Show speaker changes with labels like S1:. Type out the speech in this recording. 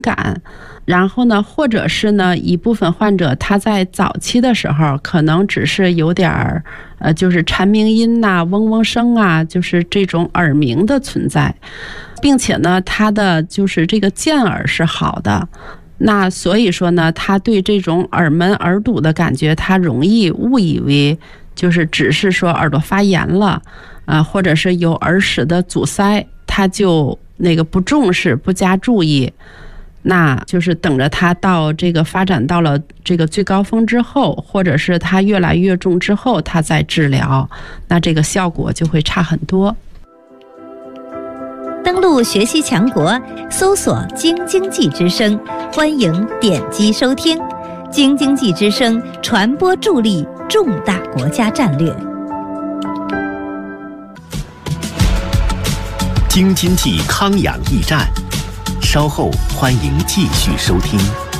S1: 感。然后呢，或者是呢，一部分患者他在早期的时候可能只是有点就是蝉鸣音呐、嗡嗡声啊，就是这种耳鸣的存在，并且呢，他的就是这个健耳是好的。那所以说呢，他对这种耳闷耳堵的感觉，他容易误以为就是只是说耳朵发炎了，或者是有耳屎的阻塞，他就不重视、不加注意。那就是等着他到这个发展到了这个最高峰之后，或者是他越来越重之后，他再治疗，那这个效果就会差很多。
S2: 登录学习强国，搜索京津冀之声，欢迎点击收听。京津冀之声，传播助力重大国家战略。
S3: 京津冀康养驿站，稍后欢迎继续收听。